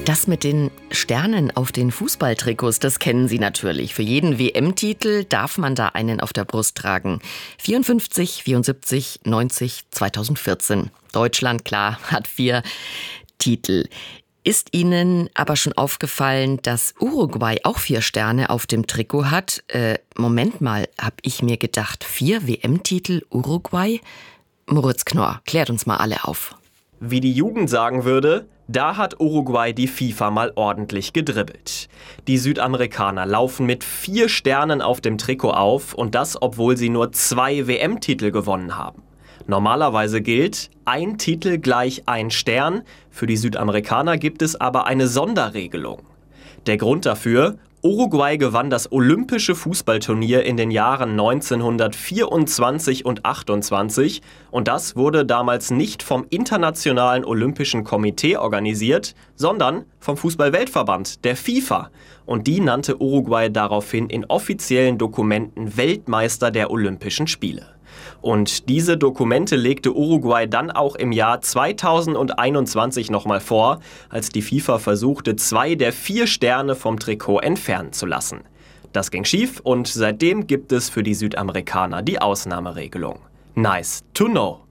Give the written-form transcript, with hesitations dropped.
Das mit den Sternen auf den Fußballtrikots, das kennen Sie natürlich. Für jeden WM-Titel darf man da einen auf der Brust tragen. 54, 74, 90, 2014. Deutschland, klar, hat 4 Titel. Ist Ihnen aber schon aufgefallen, dass Uruguay auch 4 Sterne auf dem Trikot hat? Moment mal, habe ich mir gedacht, 4 WM-Titel Uruguay? Moritz Knorr, klärt uns mal alle auf. Wie die Jugend sagen würde, da hat Uruguay die FIFA mal ordentlich gedribbelt. Die Südamerikaner laufen mit 4 Sternen auf dem Trikot auf und das, obwohl sie nur 2 WM-Titel gewonnen haben. Normalerweise gilt, ein Titel gleich ein Stern. Für die Südamerikaner gibt es aber eine Sonderregelung. Der Grund dafür: Uruguay gewann das olympische Fußballturnier in den Jahren 1924 und 28 und das wurde damals nicht vom Internationalen Olympischen Komitee organisiert, sondern vom Fußball-Weltverband, der FIFA. Und die nannte Uruguay daraufhin in offiziellen Dokumenten Weltmeister der Olympischen Spiele. Und diese Dokumente legte Uruguay dann auch im Jahr 2021 nochmal vor, als die FIFA versuchte, 2 der 4 Sterne vom Trikot entfernen zu lassen. Das ging schief und seitdem gibt es für die Südamerikaner die Ausnahmeregelung. Nice to know.